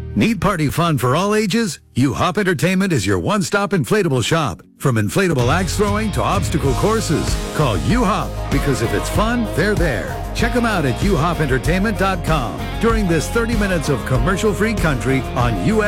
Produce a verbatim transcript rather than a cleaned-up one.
Need party fun for all ages? U-Hop Entertainment is your one-stop inflatable shop. From inflatable axe throwing to obstacle courses, call U-Hop, because if it's fun, they're there. Check them out at u hop entertainment dot com during this thirty minutes of commercial-free country on U S